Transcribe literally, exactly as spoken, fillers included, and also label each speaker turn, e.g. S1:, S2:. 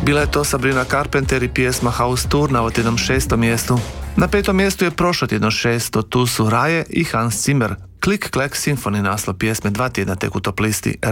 S1: Bila je to Sabrina Carpenter i pjesma House Tour na ovotjednom šestom mjestu. Na petom mjestu je prošlotjedno šesto, tu su Raje i Hans Zimmer. Click Clack Symphony naslov pjesme dva tjedna tek u top listi